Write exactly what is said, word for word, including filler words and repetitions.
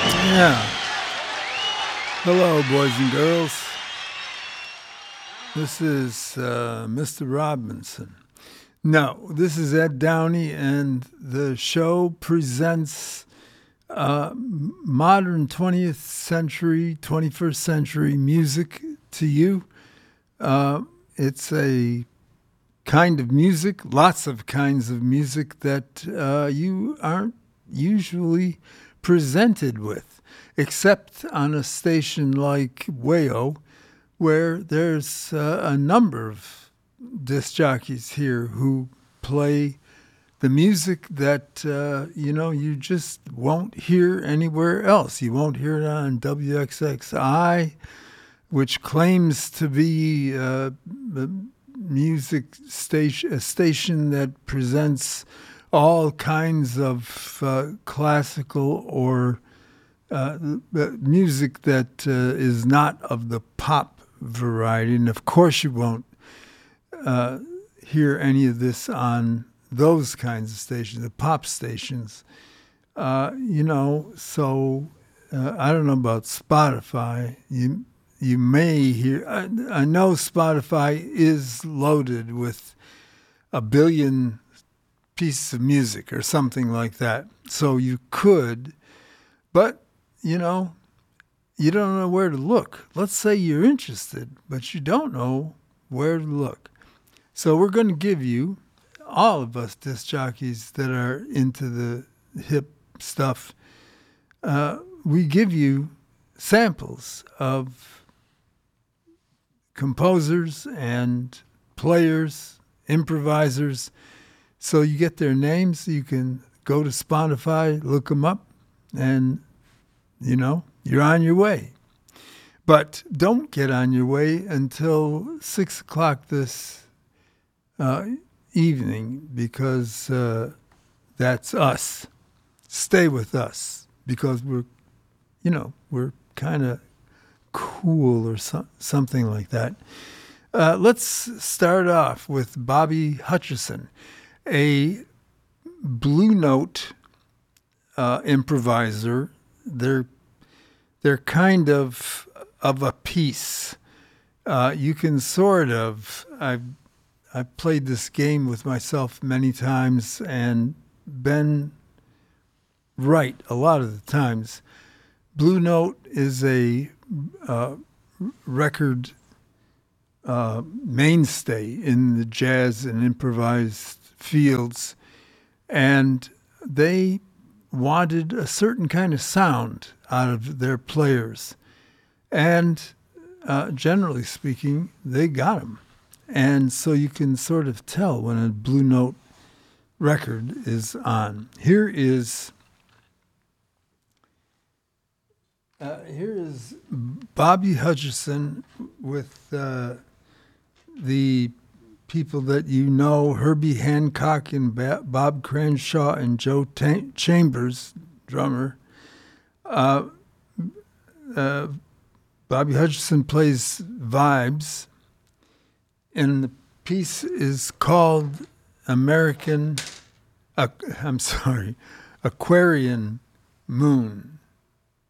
Yeah. Hello, boys and girls. This is uh, Mister Robinson. No, this is Ed Downey, and the show presents uh, modern twentieth century, twenty-first century music to you. Uh, it's a kind of music, lots of kinds of music that uh, you aren't usually presented with, except on a station like Wayo, where there's uh, a number of disc jockeys here who play the music that, uh, you know, you just won't hear anywhere else. You won't hear it on W X X I, which claims to be uh, a music station, a station that presents all kinds of uh, classical or uh, music that uh, is not of the pop variety. And of course you won't uh, hear any of this on those kinds of stations, the pop stations. Uh, you know, so uh, I don't know about Spotify. You you may hear, I, I know Spotify is loaded with a billion pieces of music or something like that. So you could, but, you know, you don't know where to look. Let's say you're interested, but you don't know where to look. So we're going to give you, all of us disc jockeys that are into the hip stuff, uh, we give you samples of composers and players, improvisers. So you get their names. You can go to Spotify, look them up, and, you know, you're on your way. But don't get on your way until six o'clock this uh, evening, because uh, that's us. Stay with us, because we're, you know, we're kind of cool or so, something like that. Uh, let's start off with Bobby Hutcherson, a Blue Note uh, improviser. They're they're kind of of a piece. Uh, you can sort of. I've I've played this game with myself many times and been right a lot of the times. Blue Note is a uh, record uh, mainstay in the jazz and improvised fields, and they wanted a certain kind of sound out of their players, and uh, generally speaking, they got them. And so you can sort of tell when a Blue Note record is on. Here is uh, here is Bobby Hutcherson with uh, the people that you know, Herbie Hancock and ba- Bob Cranshaw and Joe Ta- Chambers, drummer. Uh, uh, Bobby Hutcherson plays vibes, and the piece is called American, uh, I'm sorry, Aquarian Moon.